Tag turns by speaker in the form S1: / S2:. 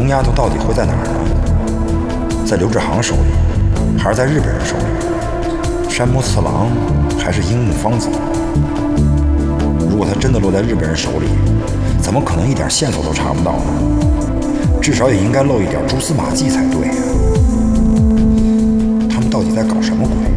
S1: 龙丫头到底会在哪儿呢？在刘志航手里，还是在日本人手里？山木次郎还是樱木芳子？如果他真的落在日本人手里，怎么可能一点线索都查不到呢？至少也应该露一点蛛丝马迹才对呀。他们到底在搞什么鬼？